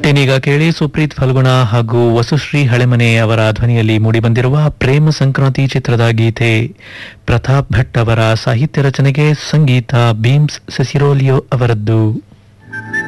ಇನ್ನೀಗ ಕೇಳಿ ಸುಪ್ರೀತ್ ಫಲ್ಗುಣ ಹಾಗೂ ವಸುಶ್ರೀ ಹಳೆಮನೆ ಅವರ ಧ್ವನಿಯಲ್ಲಿ ಮೂಡಿಬಂದಿರುವ ಪ್ರೇಮ ಸಂಕ್ರಾಂತಿ ಚಿತ್ರದ ಗೀತೆ. ಪ್ರತಾಪ್ ಭಟ್ ಅವರ ಸಾಹಿತ್ಯ ರಚನೆಗೆ ಸಂಗೀತ ಬೀಮ್ಸ್ ಸೆಸಿರೋಲಿಯೋ ಅವರದ್ದು.